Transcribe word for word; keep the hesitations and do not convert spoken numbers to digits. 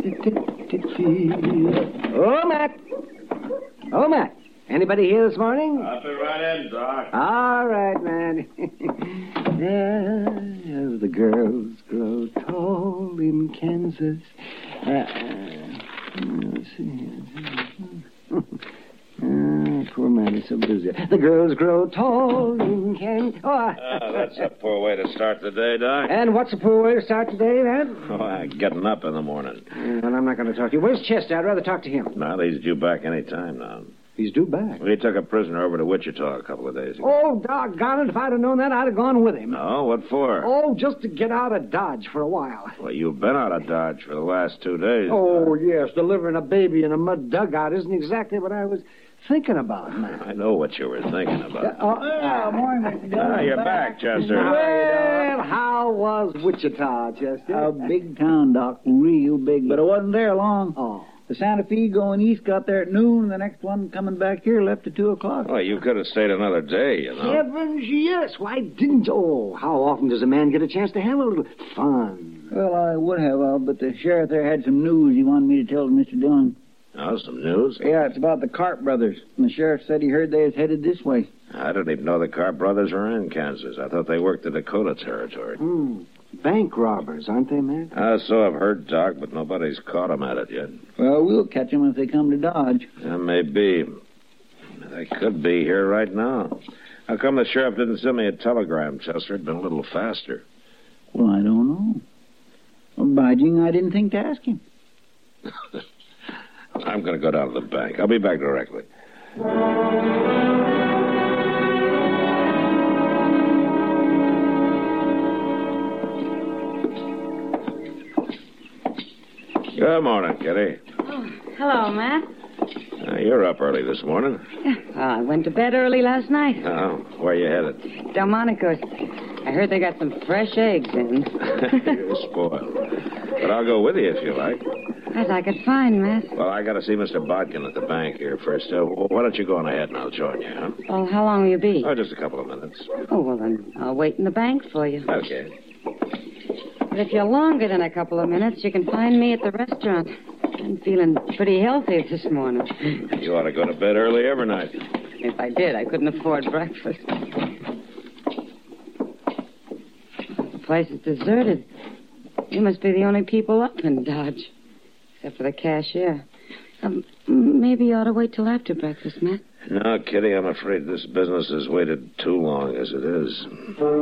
Oh, Matt. Oh, Matt. Anybody here this morning? I'll be right in, Doc. All right, man. As the girls grow tall in Kansas. Uh, uh, let's see. Uh, poor man is so busy. The girls grow tall in Kansas. Oh, uh, Oh, that's a poor way to start the day, Doc. and what's a poor way to start today, man? Oh, uh, getting up in the morning. Uh, well, I'm not going to talk to you. Where's Chester? I'd rather talk to him. Now, he's due back any time now. He's due back. He took a prisoner over to Wichita a couple of days ago. Oh, doggone it. If I'd have known that, I'd have gone with him. No, what for? Oh, just to get out of Dodge for a while. Well, you've been out of Dodge for the last two days. Oh, yes. Delivering a baby in a mud dugout isn't exactly what I was thinking about, man. I know what you were thinking about. Uh, Yeah, morning, Mister Dillon. Ah, you're back, Chester. well, how was Wichita, Chester? A big town, Doc. Real big. But I wasn't there long. Oh. The Santa Fe going east got there at noon, and the next one coming back here left at two o'clock. Well, you could have stayed another day, you know. Heavens, yes. Why didn't you? Oh, how often does a man get a chance to have a little fun? Well, I would have, uh, but the sheriff there had some news he wanted me to tell to Mister Dillon. Oh, some news? Yeah, it's about the Carp brothers. And the sheriff said he heard they was headed this way. I didn't even know the Carp brothers were in Kansas. I thought they worked the Dakota territory. Hmm. Bank robbers, aren't they, man? Ah, so I've heard, Doc, but nobody's caught 'em at it yet. Well, we'll catch 'em if they come to Dodge. Yeah, maybe. They could be here right now. How come the sheriff didn't send me a telegram, Chester? It'd been a little faster. Well, I don't know. Well, by jing, I didn't think to ask him. I'm going to go down to the bank. I'll be back directly. Good morning, Kitty. Oh, hello, Matt. Uh, you're up early this morning. Well, I went to bed early last night. Oh, where you headed? Delmonico's. I heard they got some fresh eggs in. You're spoiled. But I'll go with you if you like. As I could find, Matt. Well, I got to see Mister Bodkin at the bank here first. Uh, why don't you go on ahead and I'll join you, huh? Well, how long will you be? Oh, just a couple of minutes. Oh, well, then I'll wait in the bank for you. Okay. But if you're longer than a couple of minutes, you can find me at the restaurant. I'm feeling pretty healthy this morning. You ought to go to bed early every night. If I did, I couldn't afford breakfast. The place is deserted. You must be the only people up in Dodge, except for the cashier. Um, maybe you ought to wait till after breakfast, Matt. No, Kitty, I'm afraid this business has waited too long as it is.